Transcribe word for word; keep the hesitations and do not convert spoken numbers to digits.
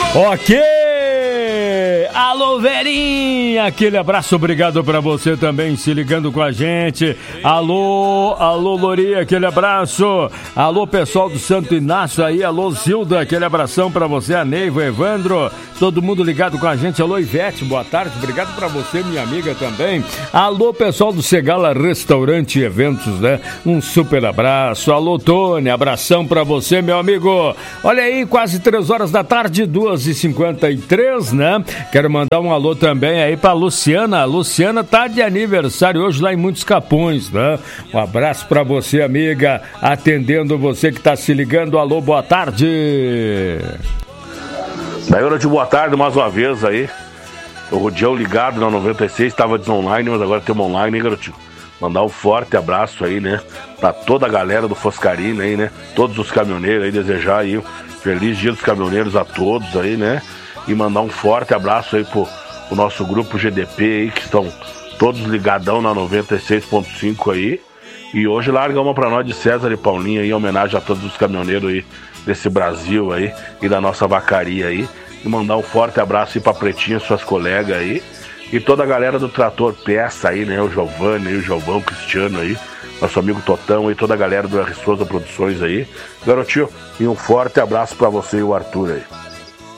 Ok! Alô, Verinha! Aquele abraço, obrigado pra você também, se ligando com a gente. Alô, alô, Lori, aquele abraço. Alô, pessoal do Santo Inácio aí, alô, Zilda, aquele abração pra você, a Neiva, Evandro, todo mundo ligado com a gente. Alô, Ivete, boa tarde, obrigado pra você, minha amiga também. Alô, pessoal do Segala Restaurante e Eventos, né? Um super abraço. Alô, Tony, abração pra você, meu amigo. Olha aí, quase três horas da tarde, duas e cinquenta e três, né? Quero mandar um alô também aí pra Luciana. A Luciana tá de aniversário hoje lá em Muitos Capões, né? Um abraço pra você, amiga, atendendo você que tá se ligando. Alô, boa tarde. Daí, hora de boa tarde mais uma vez aí. O Rodião ligado na noventa e seis, tava desonline, mas agora temos online, hein, garotinho? Mandar um forte abraço aí, né? Pra toda a galera do Foscarina aí, né? Todos os caminhoneiros aí, desejar aí um feliz dia dos caminhoneiros a todos aí, né? E mandar um forte abraço aí pro, pro nosso grupo G D P aí, que estão todos ligadão na noventa e seis ponto cinco aí. E hoje larga uma pra nós de César e Paulinho aí, em homenagem a todos os caminhoneiros aí desse Brasil aí e da nossa vacaria aí. E mandar um forte abraço aí pra Pretinha, suas colegas aí. E toda a galera do Trator Peça aí, né? O Giovanni aí, o Giovão, o Cristiano aí, nosso amigo Totão e toda a galera do R. Souza Produções aí. Garotinho, e um forte abraço pra você e o Arthur aí.